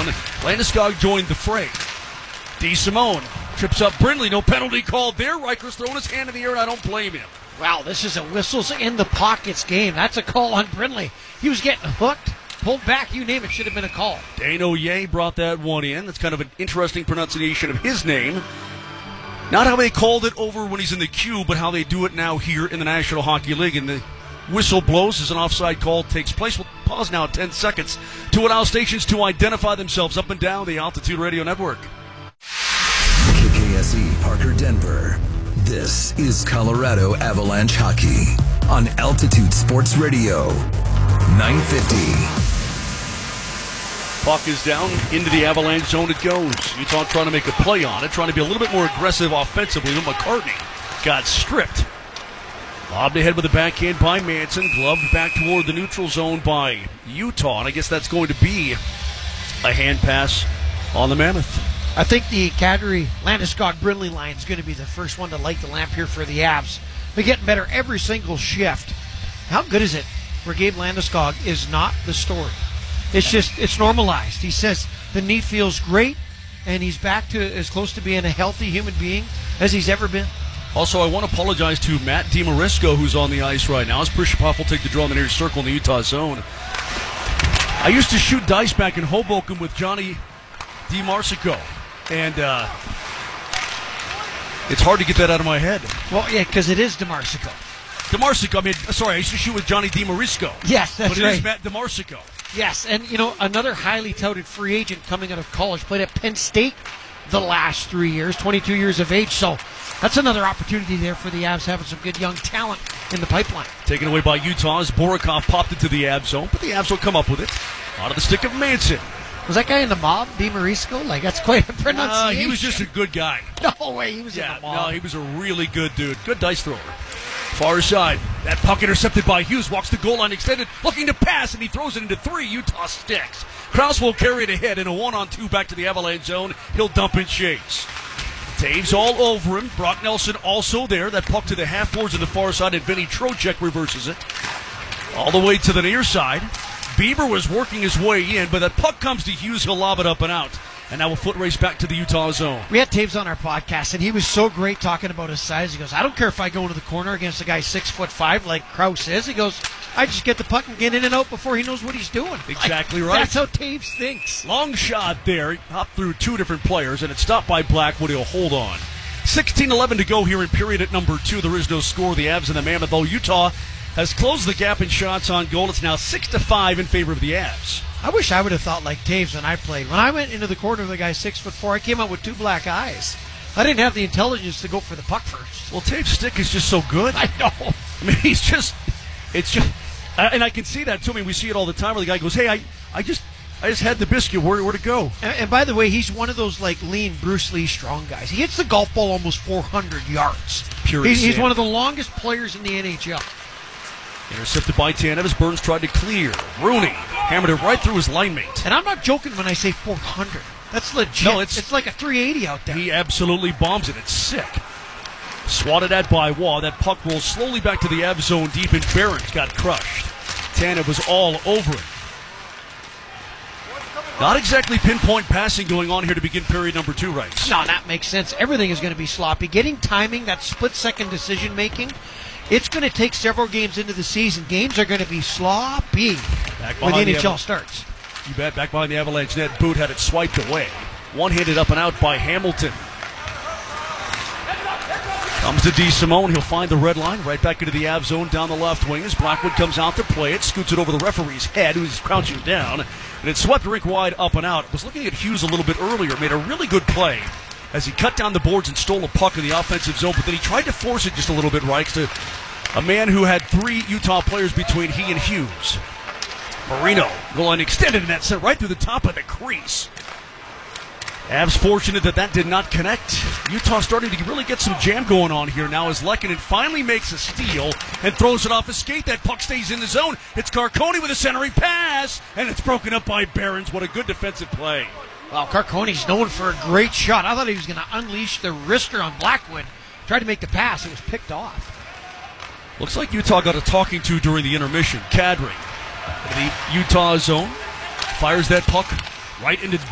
down. Landeskog joined the fray. DeSimone trips up Brindley. No penalty called there. Reicher's throwing his hand in the air, and I don't blame him. Wow, this is a whistles in the pockets game. That's a call on Brindley. He was getting hooked, pulled back, you name it, should have been a call. Dano Ye brought that one in. That's kind of an interesting pronunciation of his name. Not how they called it over when he's in the queue, but how they do it now here in the National Hockey League. And the whistle blows as an offside call takes place. We'll pause now 10 seconds to allow stations to identify themselves up and down the Altitude Radio Network. KKSE Parker, Denver. This is Colorado Avalanche Hockey on Altitude Sports Radio, 950. Puck is down into the Avalanche zone. It goes. Utah trying to make a play on it, trying to be a little bit more aggressive offensively. But McCartney got stripped. Lobbed ahead with a backhand by Manson. Gloved back toward the neutral zone by Utah. And I guess that's going to be a hand pass on the Mammoth. I think the Kadri Landeskog Brindley line is going to be the first one to light the lamp here for the Avs. They're getting better every single shift. How good is it where Gabe Landeskog is not the story? It's normalized. He says the knee feels great, and he's back to as close to being a healthy human being as he's ever been. Also, I want to apologize to Matt DiMarisco, who's on the ice right now, as Prishapov will take the draw in the near circle in the Utah zone. I used to shoot dice back in Hoboken with Johnny DiMarsico, and it's hard to get that out of my head. Well, yeah, because it is DiMarsico. I used to shoot with Johnny DiMarisco. Yes, that's right. But it is Matt DiMarsico. Yes, and another highly touted free agent coming out of college, played at Penn State the last 3 years, 22 years of age, so that's another opportunity there for the Avs, having some good young talent in the pipeline. Taken away by Utah as Borikov popped into the Avs zone, but the Avs will come up with it. Out of the stick of Manson. Was that guy in the mob, DiMarisco? That's quite a pronunciation. He was just a good guy. No way, he was in the mob. No, he was a really good dude. Good dice thrower. Far side. That puck intercepted by Hughes. Walks the goal line extended, looking to pass, and he throws it into 3 Utah sticks. Krause will carry it ahead in a 1-on-2 back to the Avalanche zone. He'll dump and chase. Taves all over him. Brock Nelson also there. That puck to the half boards on the far side, and Vinny Trocheck reverses it. All the way to the near side. Bieber was working his way in, but that puck comes to Hughes. He'll lob it up and out. And now a foot race back to the Utah zone. We had Taves on our podcast, and he was so great talking about his size. He goes, I don't care if I go into the corner against a guy 6'5" like Krause is. He goes, I just get the puck and get in and out before he knows what he's doing. Exactly right. That's how Taves thinks. Long shot there. He hopped through 2 different players, and it's stopped by Blackwood. He'll hold on. 16-11 to go here in period at number 2. There is no score. The Avs and the Mammoth, though. Utah has closed the gap in shots on goal. It's now 6-5 in favor of the Avs. I wish I would have thought like Taves when I played. When I went into the corner of the guy 6'4", I came out with 2 black eyes. I didn't have the intelligence to go for the puck first. Well, Taves' stick is just so good. I know. I mean, and I can see that too. I mean, we see it all the time where the guy goes, "Hey, I just had the biscuit. Where'd it go?" And by the way, he's one of those lean Bruce Lee strong guys. He hits the golf ball almost 400 yards. He's one of the longest players in the NHL. Intercepted by Tanev as Burns tried to clear. Rooney hammered it right through his line mate. And I'm not joking when I say 400. That's legit. No, it's like a 380 out there. He absolutely bombs it. It's sick. Swatted at by Waugh. That puck rolls slowly back to the Av zone deep, and Barons got crushed. Tanev was all over it. Not exactly pinpoint passing going on here to begin period number 2, right? No, that makes sense. Everything is going to be sloppy. Getting timing, that split-second decision-making, it's going to take several games into the season. Games are going to be sloppy when the NHL starts. You bet. Back behind the Avalanche net, Boot had it swiped away. One-handed up and out by Hamilton. Comes to DeSimone. He'll find the red line right back into the Av zone down the left wing as Blackwood comes out to play it. Scoots it over the referee's head, who's crouching down. And it's swept rink wide up and out. Was looking at Hughes a little bit earlier. Made a really good play as he cut down the boards and stole a puck in the offensive zone. But then he tried to force it just a little bit, right, to a man who had 3 Utah players between he and Hughes. Marino going extended, and that sent right through the top of the crease. Avs fortunate that did not connect. Utah starting to really get some jam going on here now as Lehkonen finally makes a steal and throws it off his skate. That puck stays in the zone. It's Carcone with a centering pass, and it's broken up by Barons. What a good defensive play. Wow, Carcone's known for a great shot. I thought he was going to unleash the wrister on Blackwood. Tried to make the pass. It was picked off. Looks like Utah got a talking to during the intermission. Kadri in the Utah zone fires that puck right into